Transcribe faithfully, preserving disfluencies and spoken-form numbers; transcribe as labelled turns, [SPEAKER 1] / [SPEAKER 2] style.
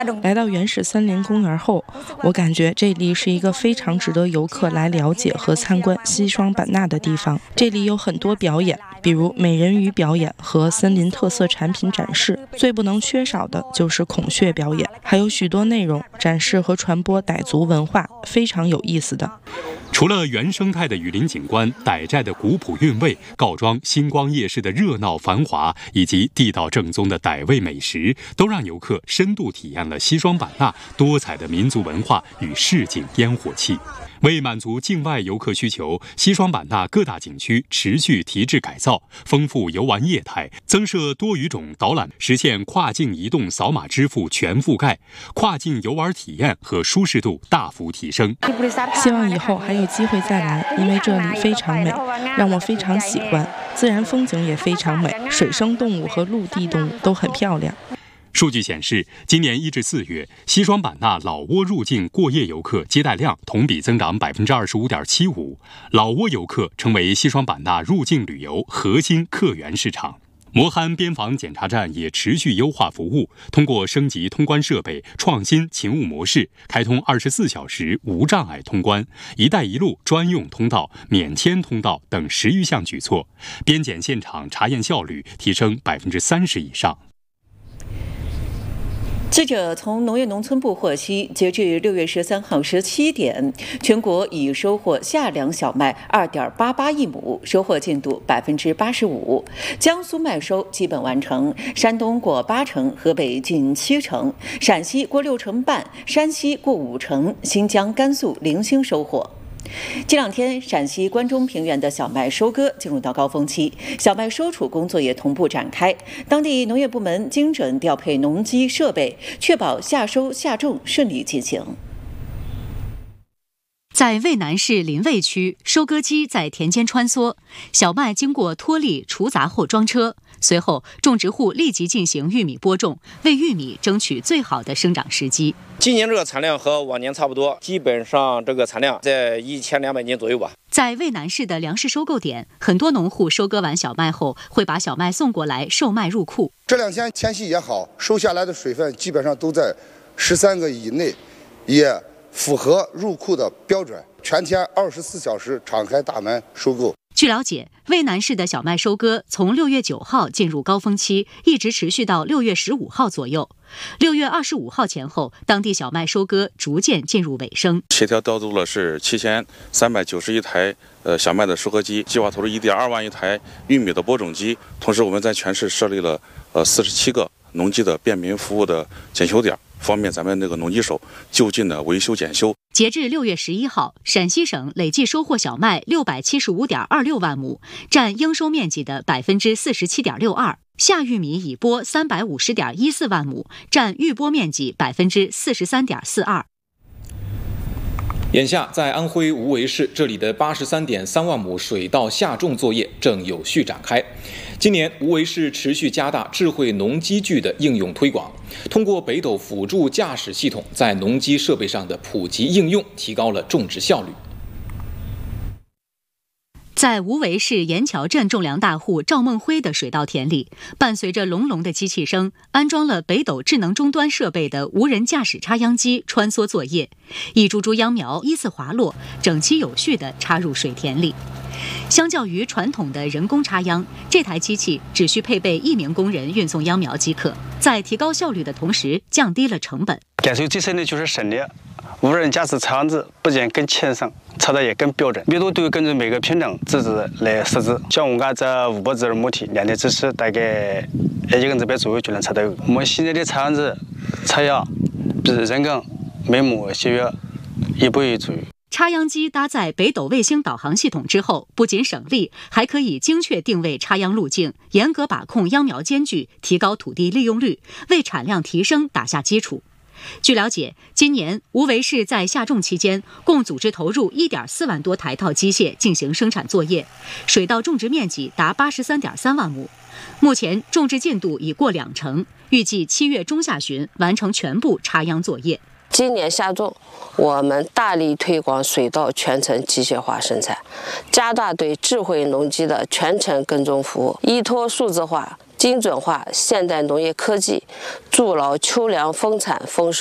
[SPEAKER 1] 来到原始森林公园后，我感觉这里是一个非常值得游客来了解和参观西双版纳的地方。这里有很多表演，比如美人鱼表演和森林特色产品展示，最不能缺少的就是孔雀表演，还有许多内容展示和传播傣族文化，非常有意思的。
[SPEAKER 2] 除了原生态的雨林景观、傣寨的古朴韵味、告庄星光夜市的热闹繁华，以及地道正宗的傣味美食，都让游客深度体验了西双版纳多彩的民族文化与市井烟火气。为满足境外游客需求，西双版纳各大景区持续提质改造，丰富游玩业态，增设多语种导览，实现跨境移动扫码支付全覆盖，跨境游玩体验和舒适度大幅提升。
[SPEAKER 1] 希望以后还有机会再来，因为这里非常美，让我非常喜欢，自然风景也非常美，水生动物和陆地动物都很漂亮。
[SPEAKER 2] 数据显示，今年一至四月，西双版纳老挝入境过夜游客接待量同比增长百分之二十五点七五，老挝游客成为西双版纳入境旅游核心客源市场。摩憨边防检查站也持续优化服务，通过升级通关设备、创新勤务模式，开通二十四小时无障碍通关、一带一路专用通道、免签通道等十余项举措，边检现场查验效率提升百分之三十以上。
[SPEAKER 3] 记者从农业农村部获悉，截至六月十三号十七点，全国已收获夏粮小麦二点八八亿亩，收获进度百分之八十五。江苏麦收基本完成，山东过八成，河北近七成，陕西过六成半，山西过五成，新疆、甘肃零星收获。这两天，陕西关中平原的小麦收割进入到高峰期，小麦收储工作也同步展开。当地农业部门精准调配农机设备，确保夏收夏种顺利进行。
[SPEAKER 4] 在渭南市临渭区，收割机在田间穿梭，小麦经过脱粒除杂后装车，随后种植户立即进行玉米播种，为玉米争取最好的生长时机。
[SPEAKER 5] 今年这个产量和往年差不多，基本上这个产量在一千两百斤左右吧。
[SPEAKER 4] 在渭南市的粮食收购点，很多农户收割完小麦后，会把小麦送过来售卖入库。
[SPEAKER 6] 这两天天气也好，收下来的水分基本上都在十三个以内，也符合入库的标准，全天二十四小时敞开大门收购。
[SPEAKER 4] 据了解，渭南市的小麦收割从六月九号进入高峰期，一直持续到六月十五号左右。六月二十五号前后，当地小麦收割逐渐进入尾声。
[SPEAKER 7] 协调调度了是七千三百九十一台呃小麦的收割机，计划投入一点二万一台玉米的播种机。同时，我们在全市设立了呃四十七个农机的便民服务的检修点，方便咱们那个农机手就近的维修检修。
[SPEAKER 4] 截至六月十一号，陕西省累计收获小麦六百七十五点二六万亩，占应收面积的百分之四十七点六二。夏玉米已播三百五十点一四万亩，占预播面积百分之四十三点四二。
[SPEAKER 8] 眼下，在安徽无为市，这里的八十三点三万亩水稻夏种作业正有序展开。今年，无为市持续加大智慧农机具的应用推广，通过北斗辅助驾驶系统在农机设备上的普及应用，提高了种植效率。
[SPEAKER 4] 在无为市盐桥镇种粮大户赵梦辉的水稻田里，伴随着隆隆的机器声，安装了北斗智能终端设备的无人驾驶插秧机穿梭作业，一株株秧苗依次滑落，整齐有序地插入水田里。相较于传统的人工插秧，这台机器只需配备一名工人运送秧苗即可，在提高效率的同时，降低了成本。
[SPEAKER 9] 感受最深的就是省力。无人驾驶插秧机不仅更轻省，插得也更标准，密度都根据每个品种自制来设置。像我家这五百只母体，两天支持大概一个人这左右就能插到。我们现在的插秧机插秧比人工每亩节约一倍左右。
[SPEAKER 4] 插秧机搭载北斗卫星导航系统之后，不仅省力，还可以精确定位插秧路径，严格把控秧苗间距，提高土地利用率，为产量提升打下基础。据了解，今年无为市在夏种期间共组织投入 一点四万多台套机械进行生产作业，水稻种植面积达 八十三点三万亩，目前种植进度已过两成，预计七月中下旬完成全部插秧作业。
[SPEAKER 10] 今年夏种，我们大力推广水稻全程机械化生产，加大对智慧农机的全程跟踪服务，依托数字化， 精准化现代农业科技，筑牢秋粮丰产丰收。